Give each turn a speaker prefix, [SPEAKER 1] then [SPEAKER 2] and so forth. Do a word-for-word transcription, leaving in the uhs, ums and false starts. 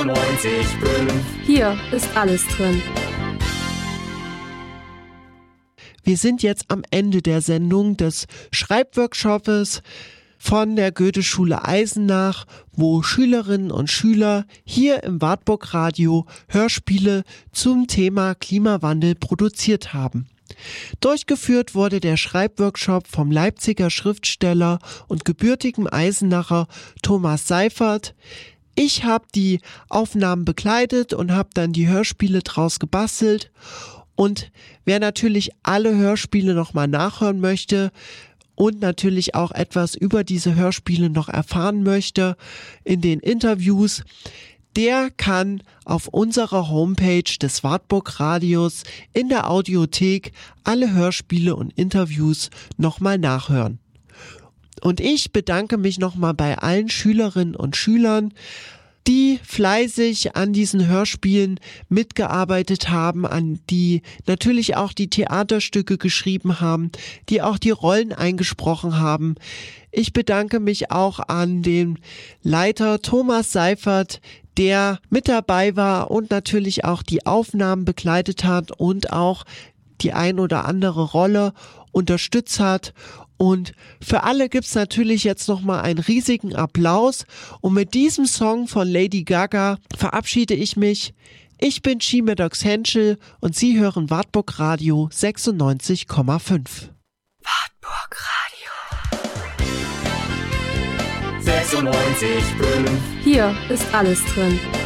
[SPEAKER 1] neunzig Komma fünf.
[SPEAKER 2] Hier ist alles drin.
[SPEAKER 3] Wir sind jetzt am Ende der Sendung des Schreibworkshops von der Goetheschule Eisenach, wo Schülerinnen und Schüler hier im Wartburg Radio Hörspiele zum Thema Klimawandel produziert haben. Durchgeführt wurde der Schreibworkshop vom Leipziger Schriftsteller und gebürtigen Eisenacher Thomas Seifert. Ich habe die Aufnahmen begleitet und habe dann die Hörspiele draus gebastelt. Und wer natürlich alle Hörspiele nochmal nachhören möchte und natürlich auch etwas über diese Hörspiele noch erfahren möchte in den Interviews, der kann auf unserer Homepage des Wartburg Radios in der Audiothek alle Hörspiele und Interviews nochmal nachhören. Und ich bedanke mich nochmal bei allen Schülerinnen und Schülern, die fleißig an diesen Hörspielen mitgearbeitet haben, an die natürlich auch die Theaterstücke geschrieben haben, die auch die Rollen eingesprochen haben. Ich bedanke mich auch an den Leiter Thomas Seifert, der mit dabei war und natürlich auch die Aufnahmen begleitet hat und auch die ein oder andere Rolle unterstützt hat. Und für alle gibt's natürlich jetzt nochmal einen riesigen Applaus. Und mit diesem Song von Lady Gaga verabschiede ich mich. Ich bin Chimedox Henschel und Sie hören Wartburg Radio sechsundneunzig Komma fünf.
[SPEAKER 1] Wartburg Radio sechsundneunzig Komma fünf.
[SPEAKER 2] Hier ist alles drin.